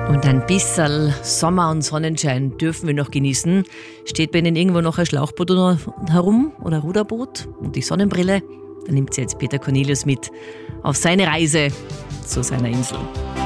Und ein bisschen Sommer und Sonnenschein dürfen wir noch genießen. Steht bei Ihnen irgendwo noch ein Schlauchboot herum oder ein Ruderboot und die Sonnenbrille? Dann nimmt sie jetzt Peter Cornelius mit auf seine Reise zu seiner Insel.